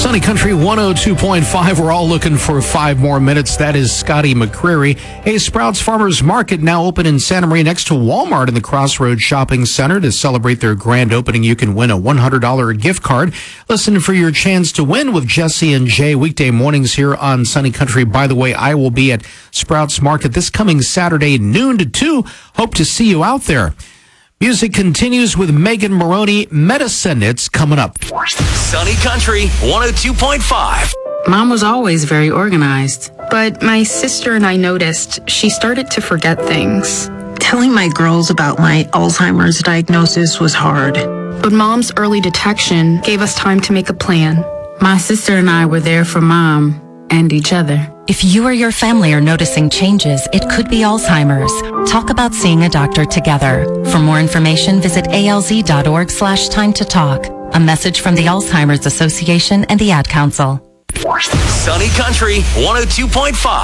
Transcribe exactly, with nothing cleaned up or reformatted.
Sunny Country one oh two point five. We're all looking for five more minutes. That is Scotty McCreary. Hey, Sprouts Farmers Market now open in Santa Maria next to Walmart in the Crossroads Shopping Center. To celebrate their grand opening, you can win a one hundred dollars gift card. Listen for your chance to win with Jesse and Jay weekday mornings here on Sunny Country. By the way, I will be at Sprouts Market this coming Saturday, noon to two. Hope to see you out there. Music continues with Megan Moroney. Medicine, it's coming up. Sunny Country one oh two point five. Mom was always very organized. But my sister and I noticed she started to forget things. Telling my girls about my Alzheimer's diagnosis was hard. But Mom's early detection gave us time to make a plan. My sister and I were there for Mom and each other. If you or your family are noticing changes, it could be Alzheimer's. Talk about seeing a doctor together. For more information, visit alz.org slash time to talk. A message from the Alzheimer's Association and the Ad Council. Sunny Country one oh two point five.